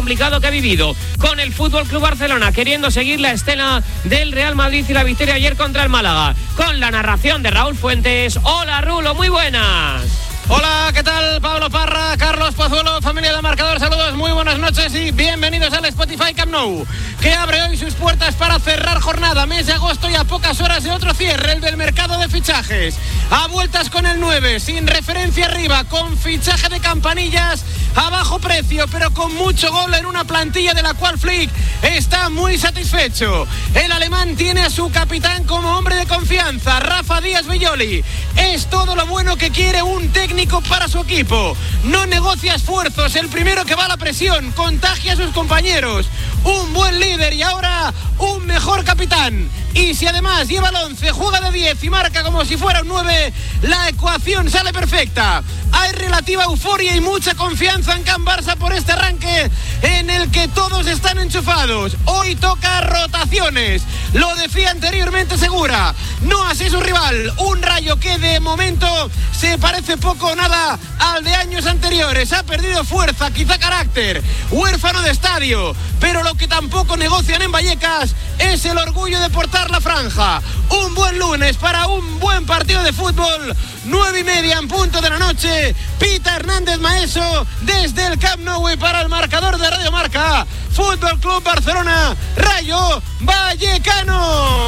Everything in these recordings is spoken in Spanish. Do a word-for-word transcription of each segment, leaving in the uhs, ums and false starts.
complicado que ha vivido, con el F C Barcelona queriendo seguir la estela del Real Madrid y la victoria ayer contra el Málaga, con la narración de Raúl Fuentes. Hola Rulo, muy buenas. Hola, ¿qué tal? Pablo Parra, Carlos Pozuelo, familia de Marcador, saludos, muy buenas noches y bienvenidos al Spotify Camp Nou, que abre hoy sus puertas para cerrar jornada, mes de agosto y a pocas horas de otro cierre, el del mercado de fichajes. A vueltas con el nueve, sin referencia arriba, con fichaje de campanillas a bajo precio, pero con mucho gol en una plantilla de la cual Flick está muy satisfecho. El alemán tiene a su capitán como hombre de confianza, Rafa Díaz Villoli. Es todo lo bueno que quiere un técnico para su equipo. No negocia esfuerzos, el primero que va a la presión, contagia a sus compañeros. Un buen líder y ahora un mejor capitán. Y si además lleva el once, juega de diez y marca como si fuera un nueve, la ecuación sale perfecta. Hay relativa euforia y mucha confianza en Can Barça por este arranque en el que todos están enchufados. Hoy toca rotaciones. Lo decía anteriormente Segura, no así su rival. Un Rayo que de momento se parece poco o nada al de años anteriores. Ha perdido fuerza, quizá carácter, huérfano de estadio. Pero lo que tampoco negocian en Vallecas es el orgullo de portar la franja. Un buen lunes para un buen partido de fútbol. Nueve y media en punto de la noche. Pita Hernández Maeso desde el Camp Nou y para el marcador de Radio Marca. Fútbol Club Barcelona, Rayo Vallecano.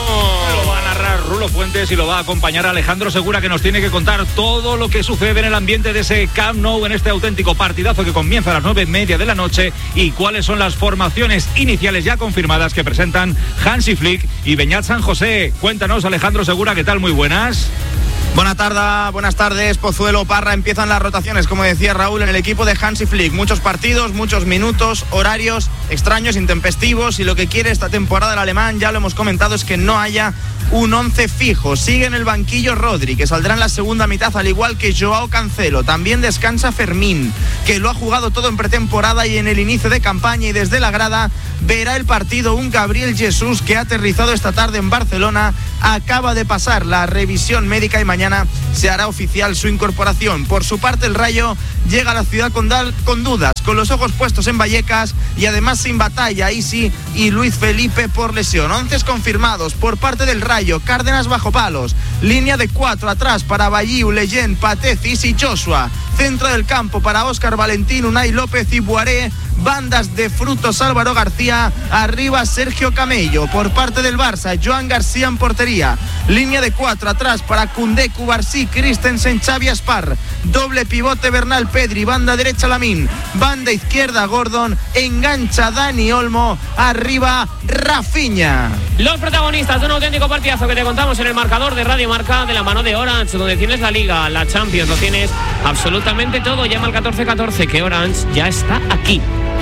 Lo va a narrar Rulo Fuentes y lo va a acompañar Alejandro Segura, que nos tiene que contar todo lo que sucede en el ambiente de ese Camp Nou en este auténtico partidazo que comienza a las nueve y media de la noche, y cuáles son las formaciones iniciales ya confirmadas que presentan Hansi Flick y Beñat San José. Cuéntanos, Alejandro Segura, ¿qué tal? Muy buenas. Buenas tardes, buenas tardes, Pozuelo, Parra. Empiezan las rotaciones, como decía Raúl, en el equipo de Hansi Flick. Muchos partidos, muchos minutos, horarios extraños, intempestivos, y lo que quiere esta temporada el alemán, ya lo hemos comentado, es que no haya un once fijo. Sigue en el banquillo Rodri, que saldrá en la segunda mitad, al igual que Joao Cancelo. También descansa Fermín, que lo ha jugado todo en pretemporada y en el inicio de campaña, y desde la grada verá el partido un Gabriel Jesús que ha aterrizado esta tarde en Barcelona, acaba de pasar la revisión médica y mañana se hará oficial su incorporación. Por su parte, el Rayo llega a la ciudad con, dal, con dudas, con los ojos puestos en Vallecas y además sin batalla, Isi y Luis Felipe por lesión. Once confirmados por parte del Rayo: Cárdenas bajo palos, línea de cuatro atrás para Bayiu, Leyen, Patecis y Joshua, centro del campo para Óscar Valentín, Unai López y Buaré, bandas de Frutos Álvaro García, arriba Sergio Camello. Por parte del Barça, Joan García en portería, línea de cuatro atrás para Koundé, Cubarsí, Christensen, Xavi Aspar, doble pivote Bernal Pedri, banda derecha Lamín, banda izquierda Gordon, engancha Dani Olmo, arriba Rafinha. Los protagonistas de un auténtico partidazo que te contamos en el marcador de Radio Marca, de la mano de Orange, donde tienes la Liga, la Champions, lo tienes absolutamente todo. Llama al catorce catorce, que Orange ya está aquí.